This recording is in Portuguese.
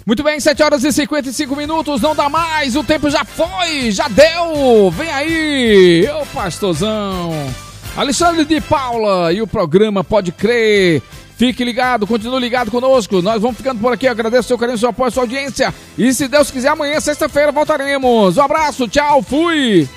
Muito bem, 7 horas e 55 minutos, não dá mais, o tempo já foi, já deu, vem aí, ô pastorzão. Alexandre de Paula e o programa Pode Crer. Fique ligado, continue ligado conosco. Nós vamos ficando por aqui. Agradeço seu carinho, seu apoio, sua audiência. E se Deus quiser, amanhã, sexta-feira, voltaremos. Um abraço, tchau, fui!